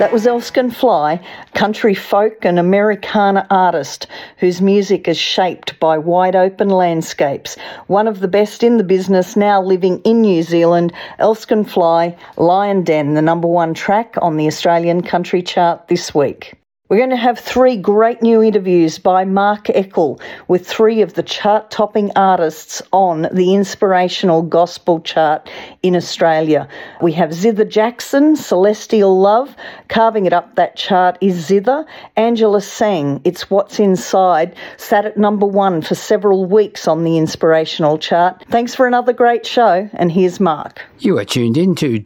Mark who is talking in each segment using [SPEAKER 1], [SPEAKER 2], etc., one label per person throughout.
[SPEAKER 1] That was Elskin Fly, country folk and Americana artist whose music is shaped by wide open landscapes. One of the best in the business, now living in New Zealand, Elskin Fly, Lion Den, the number one track on the Australian country chart this week. We're going to have 3 great new interviews by Mark Eckel with 3 of the chart-topping artists on the inspirational gospel chart in Australia. We have Zither Jackson, Celestial Love. Carving it up that chart is Zither. Angela Sang, It's What's Inside, sat at number 1 for several weeks on the inspirational chart. Thanks for another great show, and here's Mark.
[SPEAKER 2] You are tuned in to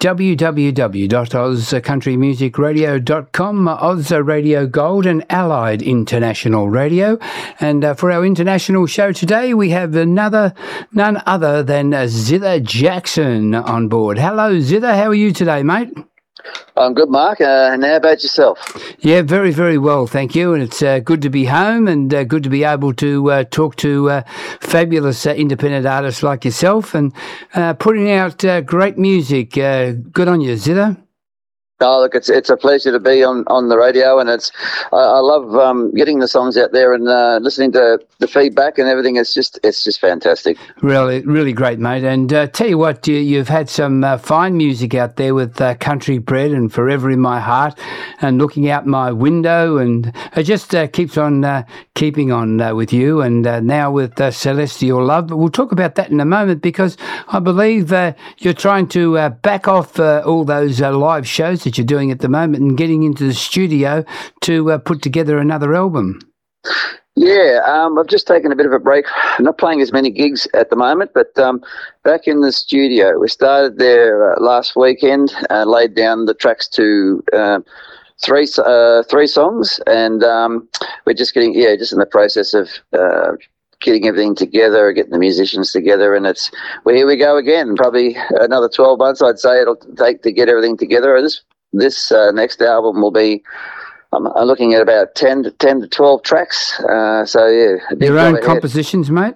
[SPEAKER 2] www.ozcountrymusicradio.com, Oz Radio Gold and Allied International Radio. And for our international show today, we have none other than Zither Jackson on board. Hello, Zither. How are you today, mate?
[SPEAKER 3] I'm good, Mark. And how about yourself?
[SPEAKER 2] Yeah, very, very well, thank you. And it's good to be home and good to be able to talk to fabulous independent artists like yourself and putting out great music. Good on you, Zither.
[SPEAKER 3] Oh, look, it's a pleasure to be on the radio, and I love getting the songs out there and listening to the feedback and everything. It's just fantastic.
[SPEAKER 2] Really, really great, mate. And tell you what, you've had some fine music out there with Country Bread and Forever in My Heart and Looking Out My Window, and it just keeps on keeping on with you. And now with Celestial Love, but we'll talk about that in a moment because I believe you're trying to back off all those live shows that you're doing at the moment and getting into the studio to put together another album.
[SPEAKER 3] Yeah, I've just taken a bit of a break. I'm not playing as many gigs at the moment, but back in the studio. We started there last weekend, laid down the tracks to three songs, and we're just getting, just in the process of getting everything together, getting the musicians together, and here we go again. Probably another 12 months, I'd say it'll take to get everything together. This next album will be, I'm looking at about 10 to 12 tracks. So yeah.
[SPEAKER 2] Your own compositions, mate?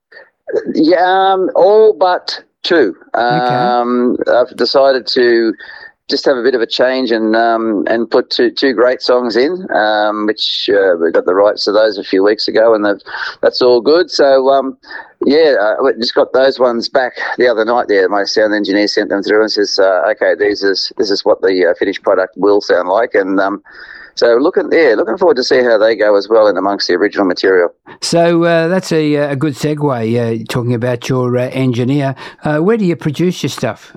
[SPEAKER 3] Yeah, all but 2.
[SPEAKER 2] Okay.
[SPEAKER 3] I've decided to just have a bit of a change and put two great songs in, which we got the rights to those a few weeks ago, and that's all good. So we just got those ones back the other night. There, my sound engineer sent them through and says, "Okay, this is what the finished product will sound like," and so looking forward to see how they go as well in amongst the original material. So
[SPEAKER 2] that's a good segue. Talking about your engineer, where do you produce your stuff?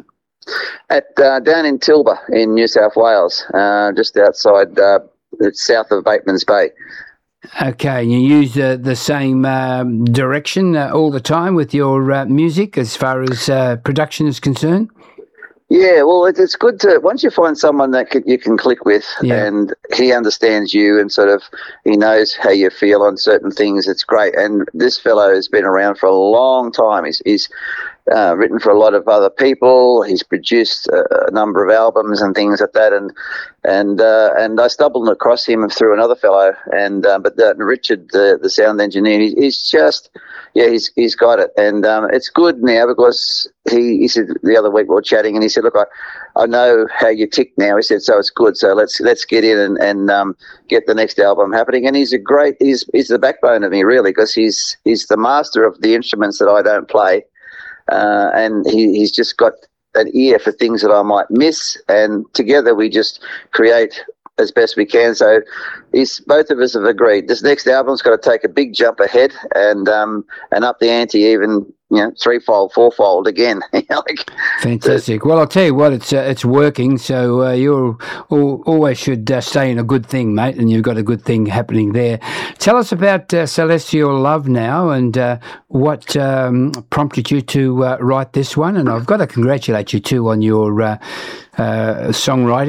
[SPEAKER 3] At down in Tilba in New South Wales, just outside, south of Bateman's Bay.
[SPEAKER 2] Okay, and you use the same direction all the time with your music as far as production is concerned?
[SPEAKER 3] Yeah, well, it's good to, once you find someone that you can click with, and he understands you and sort of he knows how you feel on certain things, it's great. And this fellow has been around for a long time. He's written for a lot of other people. He's produced a number of albums and things like that. And I stumbled across him through another fellow. But Richard, the sound engineer, he's just, he's got it. And it's good now because he said the other week we were chatting and he said, "Look, I know how you tick now." He said, "So it's good. So let's get in and get the next album happening." And he's the backbone of me really, because he's the master of the instruments that I don't play. And he's just got an ear for things that I might miss, and together we just create as best we can. So both of us have agreed this next album's got to take a big jump ahead and up the ante even, threefold, fourfold again.
[SPEAKER 2] Fantastic. Well, I'll tell you what, it's working. So you always should stay in a good thing, mate, and you've got a good thing happening there. Tell us about Celestial Love now, and what prompted you to write this one. And I've got to congratulate you too on your songwriting.